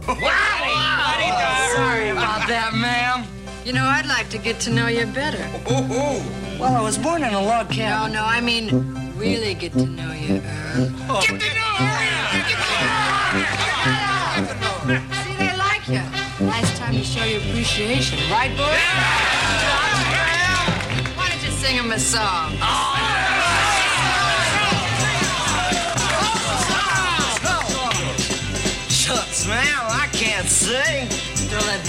Sorry about that, ma'am. You know, I'd like to get to know you better. Well, I was born in a log cabin. No, I mean really get to know you, Earl. Get to know her! See, they like you. Nice time to show your appreciation, right, boy? Why don't you sing him a song? Shucks, ma'am, I can't sing. Don't let